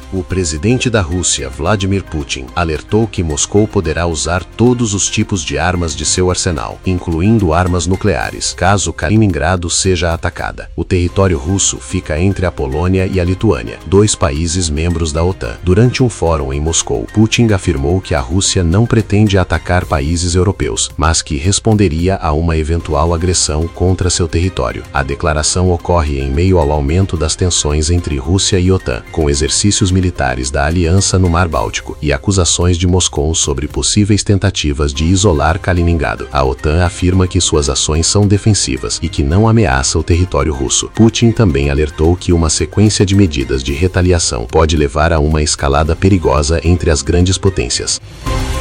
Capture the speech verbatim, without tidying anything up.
O presidente da Rússia, Vladimir Putin, alertou que Moscou poderá usar todos os tipos de armas de seu arsenal, incluindo armas nucleares, caso Kaliningrado seja atacada. O território russo fica entre a Polônia e a Lituânia, dois países membros da OTAN. Durante um fórum em Moscou, Putin afirmou que a Rússia não pretende atacar países europeus, mas que responderia a uma eventual agressão contra seu território. A declaração ocorre em meio ao aumento das tensões entre Rússia e OTAN, com exercícios militares da aliança no Mar Báltico e acusações de Moscou sobre possíveis tentativas de isolar Kaliningrado. A OTAN afirma que suas ações são defensivas e que não ameaça o território russo. Putin também alertou que uma sequência de medidas de retaliação pode levar a uma escalada perigosa entre as grandes potências.